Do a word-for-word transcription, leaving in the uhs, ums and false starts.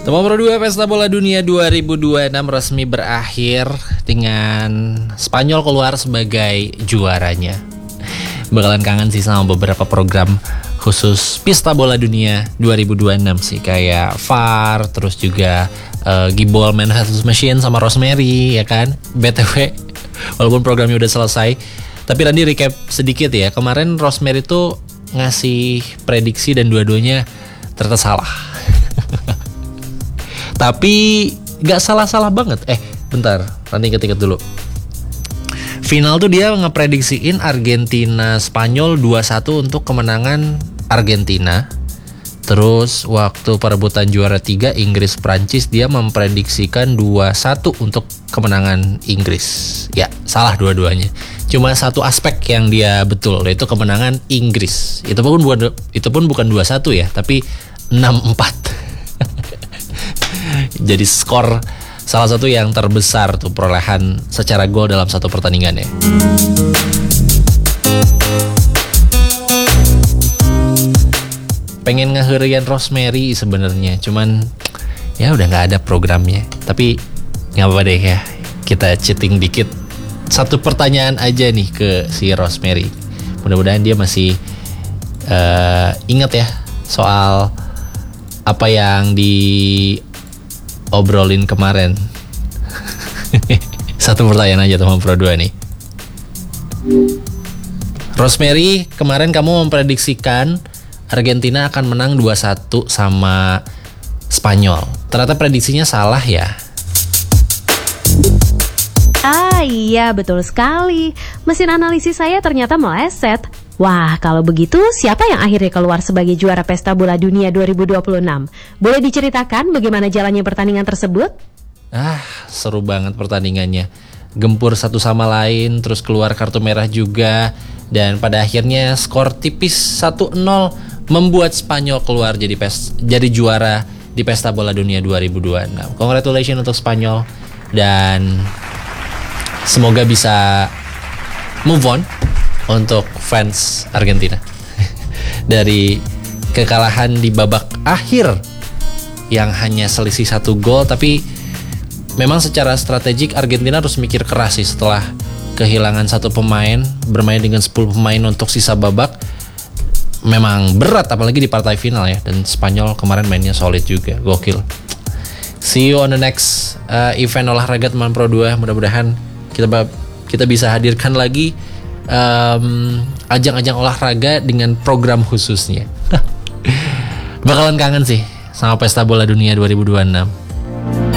Teman Pro dua Pesta Bola Dunia dua ribu dua puluh enam resmi berakhir dengan Spanyol keluar sebagai juaranya. Bakalan kangen sih sama beberapa program khusus Pesta Bola Dunia dua ribu dua puluh enam sih, kayak V A R, terus juga uh, Gibol Manhattan Machine sama Rosemary, ya kan. B T W walaupun programnya udah selesai, tapi Randy recap sedikit ya. Kemarin Rosemary tuh ngasih prediksi dan dua-duanya ternyata salah. Tapi gak salah-salah banget. Eh bentar, Randy inget-inget dulu. Final tuh dia ngeprediksiin Argentina Spanyol dua satu untuk kemenangan Argentina. Terus waktu perebutan juara tiga Inggris Prancis, dia memprediksikan dua satu untuk kemenangan Inggris. Ya, salah dua-duanya. Cuma satu aspek yang dia betul, yaitu kemenangan Inggris. Itu pun bukan itu pun bukan dua satu ya, tapi enam empat. Jadi skor salah satu yang terbesar tuh perolehan secara gol dalam satu pertandingan ya. Pengen ngeherian Rosemary sebenarnya, cuman ya udah nggak ada programnya. Tapi nggak apa-apa deh ya, kita cheating dikit. Satu pertanyaan aja nih ke si Rosemary. Mudah-mudahan dia masih uh, ingat ya soal apa yang diobrolin kemarin. Satu pertanyaan aja teman Pro dua nih. Rosemary, kemarin kamu memprediksikan Argentina akan menang dua satu sama Spanyol. Ternyata prediksinya salah ya. Ah iya, betul sekali. Mesin analisis saya ternyata meleset. Wah, kalau begitu siapa yang akhirnya keluar sebagai juara Pesta Bola Dunia dua ribu dua puluh enam? Boleh diceritakan bagaimana jalannya pertandingan tersebut? Ah, seru banget pertandingannya. Gempur satu sama lain, terus keluar kartu merah juga. Dan pada akhirnya skor tipis satu nol membuat Spanyol keluar jadi pes, jadi juara di Pesta Bola Dunia dua ribu dua puluh enam. Congratulations untuk Spanyol, dan semoga bisa move on untuk fans Argentina dari kekalahan di babak akhir yang hanya selisih satu gol. Tapi memang secara strategik Argentina harus mikir keras sih setelah kehilangan satu pemain, bermain dengan sepuluh pemain untuk sisa babak. Memang berat, apalagi di partai final ya. Dan Spanyol kemarin mainnya solid juga, gokil. See you on the next uh, event olahraga teman Pro dua. Mudah-mudahan kita kita bisa hadirkan lagi um, ajang-ajang olahraga dengan program khususnya. Bakalan kangen sih sama Pesta Bola Dunia dua ribu dua puluh enam.